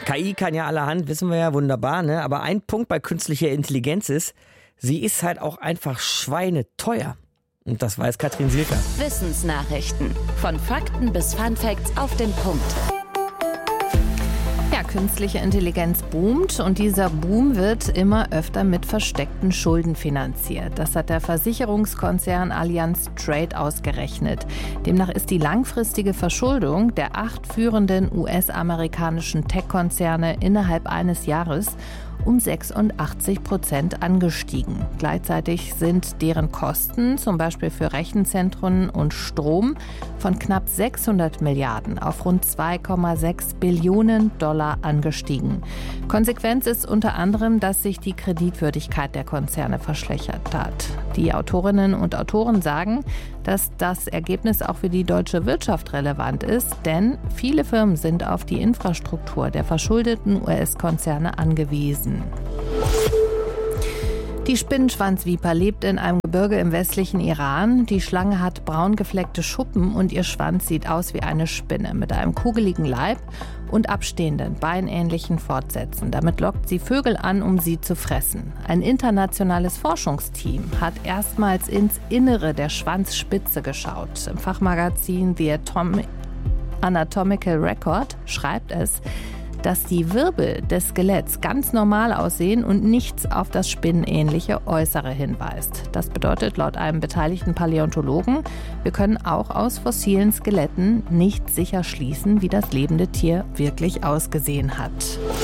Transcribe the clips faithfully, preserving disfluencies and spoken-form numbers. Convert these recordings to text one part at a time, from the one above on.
K I kann ja allerhand, wissen wir ja, wunderbar, ne? Aber ein Punkt bei künstlicher Intelligenz ist, sie ist halt auch einfach schweineteuer. Und das weiß Katrin Silker. Wissensnachrichten. Von Fakten bis Funfacts auf den Punkt. Ja, künstliche Intelligenz boomt und dieser Boom wird immer öfter mit versteckten Schulden finanziert. Das hat der Versicherungskonzern Allianz Trade ausgerechnet. Demnach ist die langfristige Verschuldung der acht führenden U S-amerikanischen Tech-Konzerne innerhalb eines Jahres um sechsundachtzig Prozent angestiegen. Gleichzeitig sind deren Kosten, zum Beispiel für Rechenzentren und Strom, von knapp sechshundert Milliarden auf rund zwei Komma sechs Billionen Dollar angestiegen. Konsequenz ist unter anderem, dass sich die Kreditwürdigkeit der Konzerne verschlechtert hat. Die Autorinnen und Autoren sagen, dass das Ergebnis auch für die deutsche Wirtschaft relevant ist, denn viele Firmen sind auf die Infrastruktur der verschuldeten U S-Konzerne angewiesen. Die Spinnenschwanzviper lebt in einem Gebirge im westlichen Iran. Die Schlange hat braun gefleckte Schuppen und ihr Schwanz sieht aus wie eine Spinne mit einem kugeligen Leib und abstehenden, beinähnlichen Fortsätzen. Damit lockt sie Vögel an, um sie zu fressen. Ein internationales Forschungsteam hat erstmals ins Innere der Schwanzspitze geschaut. Im Fachmagazin The Atom- Anatomical Record schreibt es, dass die Wirbel des Skeletts ganz normal aussehen und nichts auf das spinnenähnliche Äußere hinweist. Das bedeutet laut einem beteiligten Paläontologen, wir können auch aus fossilen Skeletten nicht sicher schließen, wie das lebende Tier wirklich ausgesehen hat.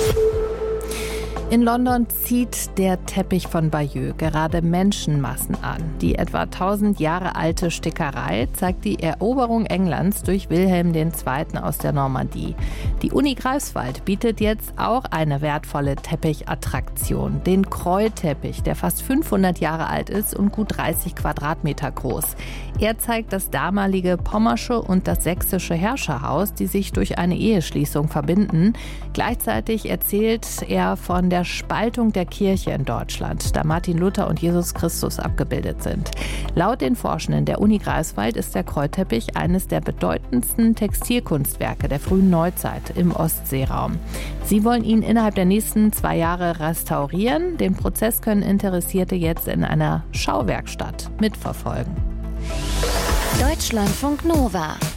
In London zieht der Teppich von Bayeux gerade Menschenmassen an. Die etwa tausend Jahre alte Stickerei zeigt die Eroberung Englands durch Wilhelm der Zweite. aus der Normandie. Die Uni Greifswald bietet jetzt auch eine wertvolle Teppichattraktion, den Kroll-Teppich, der fast fünfhundert Jahre alt ist und gut dreißig Quadratmeter groß. Er zeigt das damalige pommersche und das sächsische Herrscherhaus, die sich durch eine Eheschließung verbinden. Gleichzeitig erzählt er von der Spaltung der Kirche in Deutschland, da Martin Luther und Jesus Christus abgebildet sind. Laut den Forschenden der Uni Greifswald ist der Krollteppich eines der bedeutendsten Textilkunstwerke der frühen Neuzeit im Ostseeraum. Sie wollen ihn innerhalb der nächsten zwei Jahre restaurieren. Den Prozess können Interessierte jetzt in einer Schauwerkstatt mitverfolgen. Deutschlandfunk Nova